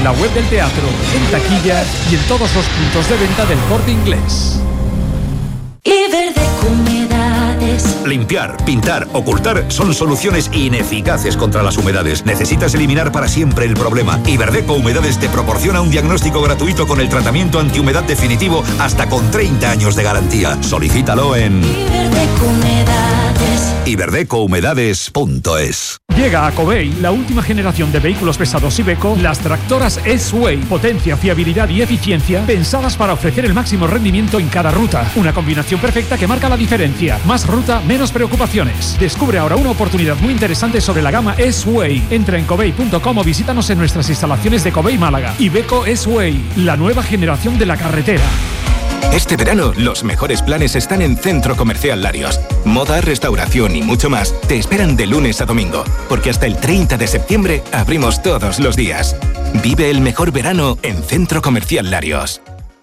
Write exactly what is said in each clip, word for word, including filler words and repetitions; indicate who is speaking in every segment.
Speaker 1: en la web del teatro, en taquilla y en todos los puntos de venta del Corte Inglés.
Speaker 2: Iberdeco Humedades.
Speaker 3: Limpiar, pintar, ocultar son soluciones ineficaces contra las humedades. Necesitas eliminar para siempre el problema. Iberdeco Humedades te proporciona un diagnóstico gratuito con el tratamiento antihumedad definitivo hasta con treinta años de garantía. Solicítalo en
Speaker 2: Iberdeco Humedades.
Speaker 3: iberdeco humedades punto es.
Speaker 1: Llega a Covey la última generación de vehículos pesados Iveco, las tractoras S-Way. Potencia, fiabilidad y eficiencia pensadas para ofrecer el máximo rendimiento en cada ruta. Una combinación perfecta que marca la diferencia. Más ruta, menos preocupaciones. Descubre ahora una oportunidad muy interesante sobre la gama S-Way. Entra en covey punto com o visítanos en nuestras instalaciones de Covey Málaga. Iveco S-Way, la nueva generación de la carretera.
Speaker 4: Este verano, los mejores planes están en Centro Comercial Larios. Moda, restauración y mucho más te esperan de lunes a domingo, porque hasta el treinta de septiembre abrimos todos los días. Vive el mejor verano en Centro Comercial Larios.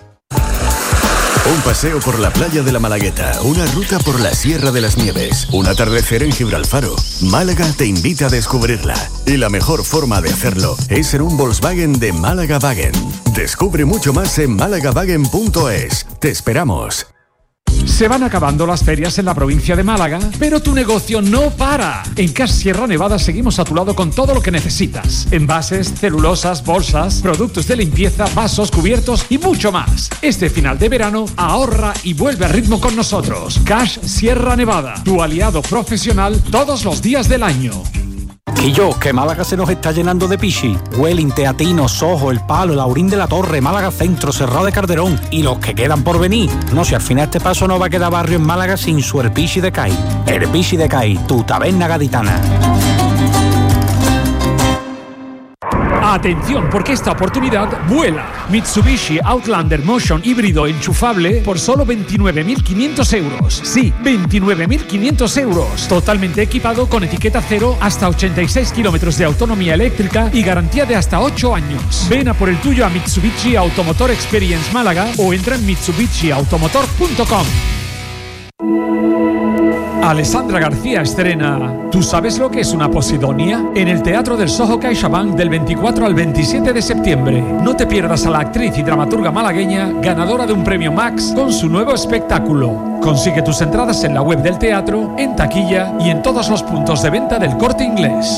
Speaker 5: Un paseo por la playa de la Malagueta, una ruta por la Sierra de las Nieves, un atardecer en Gibralfaro. Málaga te invita a descubrirla. Y la mejor forma de hacerlo es ser un Volkswagen de Málaga Wagen. Descubre mucho más en málaga wagen punto es. Te esperamos.
Speaker 1: Se van acabando las ferias en la provincia de Málaga, pero tu negocio no para. En Cash Sierra Nevada seguimos a tu lado con todo lo que necesitas. Envases, celulosas, bolsas, productos de limpieza, vasos, cubiertos y mucho más. Este final de verano, ahorra y vuelve a ritmo con nosotros. Cash Sierra Nevada, tu aliado profesional todos los días del año.
Speaker 6: Y yo, que Málaga se nos está llenando de pichi. Welling, Teatino, Sojo, El Palo, Laurín de la Torre, Málaga Centro, Cerrado de Calderón y los que quedan por venir. No, si al final este paso no va a quedar barrio en Málaga sin su El Pichi de Cai. El Pichi de Cai, tu taberna gaditana.
Speaker 1: Atención, porque esta oportunidad vuela. Mitsubishi Outlander Motion híbrido enchufable por solo veintinueve mil quinientos euros. Sí, veintinueve mil quinientos euros. Totalmente equipado con etiqueta cero, hasta ochenta y seis kilómetros de autonomía eléctrica y garantía de hasta ocho años. Ven a por el tuyo a Mitsubishi Automotor Experience Málaga o entra en mitsubishi automotor punto com. Alessandra García estrena ¿Tú sabes lo que es una posidonia? En el Teatro del Soho CaixaBank del veinticuatro al veintisiete de septiembre. No te pierdas a la actriz y dramaturga malagueña ganadora de un premio Max con su nuevo espectáculo. Consigue tus entradas en la web del teatro, en taquilla y en todos los puntos de venta del Corte Inglés.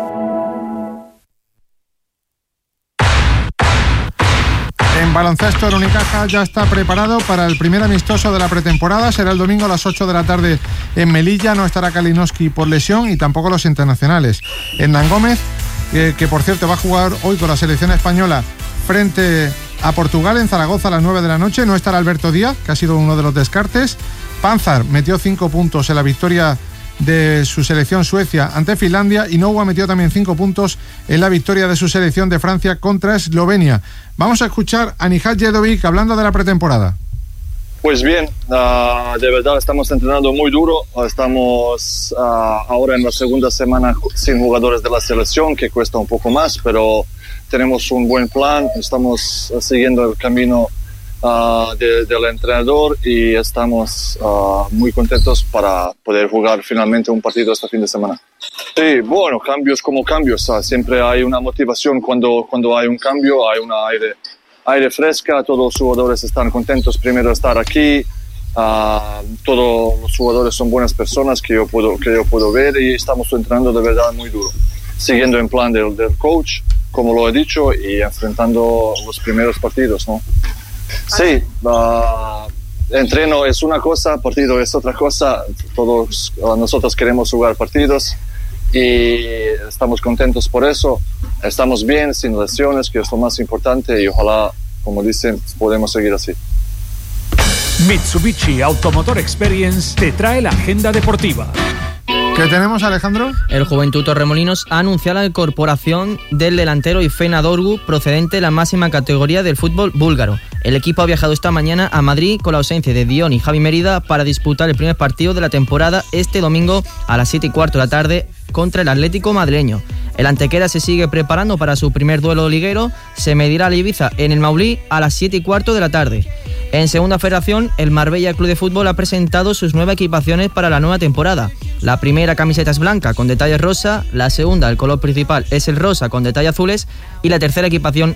Speaker 7: En baloncesto, el Unicaja ya está preparado para el primer amistoso de la pretemporada. Será el domingo a las ocho de la tarde en Melilla. No estará Kalinowski por lesión y tampoco los internacionales. Hernán Gómez, eh, que por cierto va a jugar hoy con la selección española frente a Portugal en Zaragoza a las nueve de la noche. No estará Alberto Díaz, que ha sido uno de los descartes. Panzar metió cinco puntos en la victoria de su selección Suecia ante Finlandia y Noua metió también cinco puntos en la victoria de su selección de Francia contra Eslovenia. Vamos a escuchar a Nihal Jedovic hablando de la pretemporada.
Speaker 8: Pues bien, uh, de verdad estamos entrenando muy duro. Estamos uh, ahora en la segunda semana sin jugadores de la selección, que cuesta un poco más, pero tenemos un buen plan. Estamos siguiendo el camino Uh, de, del entrenador y estamos uh, muy contentos para poder jugar finalmente un partido este fin de semana. Sí, bueno, cambios como cambios, uh, siempre hay una motivación cuando, cuando hay un cambio, hay una aire, aire fresca, todos los jugadores están contentos primero de estar aquí, uh, todos los jugadores son buenas personas que yo puedo, que yo puedo ver y estamos entrenando de verdad muy duro, siguiendo el plan del, del coach, como lo he dicho, y enfrentando los primeros partidos, ¿no? Sí, uh, entreno es una cosa, partido es otra cosa. Todos uh, nosotros queremos jugar partidos y estamos contentos por eso. Estamos bien, sin lesiones, que es lo más importante, y ojalá, como dicen, podemos seguir así.
Speaker 1: Mitsubishi Automotor Experience te trae la agenda deportiva.
Speaker 7: ¿Qué tenemos, Alejandro?
Speaker 9: El Juventud Torremolinos ha anunciado la incorporación del delantero Ifena Dorgu, procedente de la máxima categoría del fútbol búlgaro. El equipo ha viajado esta mañana a Madrid con la ausencia de Dion y Javi Mérida para disputar el primer partido de la temporada este domingo a las siete y cuarto de la tarde contra el Atlético madrileño. El Antequera se sigue preparando para su primer duelo liguero. Se medirá al Ibiza en el Maulí a las siete y cuarto de la tarde. En Segunda Federación, el Marbella Club de Fútbol ha presentado sus nuevas equipaciones para la nueva temporada. La primera camiseta es blanca con detalles rosa, la segunda, el color principal, es el rosa con detalles azules y la tercera equipación